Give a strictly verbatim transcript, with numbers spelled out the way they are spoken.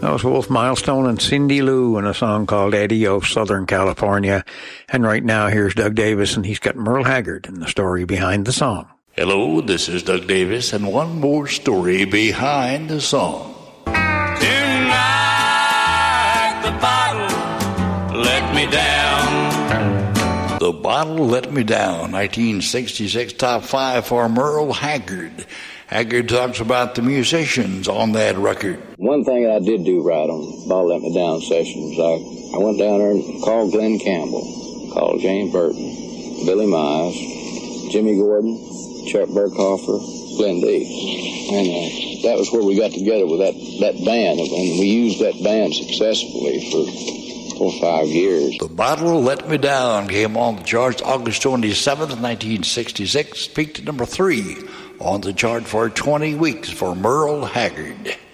That was Wolf Milestone and Cindy Lou in a song called Eddie of Southern California. And right now, here's Doug Davis, and he's got Merle Haggard and the story behind the song. Hello, this is Doug Davis, and one more story behind the song. Tonight, the bottle let me down. The Bottle Let Me Down, nineteen sixty-six top five for Merle Haggard. Haggard talks about the musicians on that record. One thing I did do right on Bottle Let Me Down sessions, I, I went down there and called Glenn Campbell, called James Burton, Billy Mize, Jimmy Gordon, Chuck Berkhofer, Glenn Dees. And uh, that was where we got together with that, that band, and we used that band successfully for four or five years. The Bottle Let Me Down came on the charts August twenty-seventh, nineteen sixty-six, peaked at number three on the chart for twenty weeks for Merle Haggard.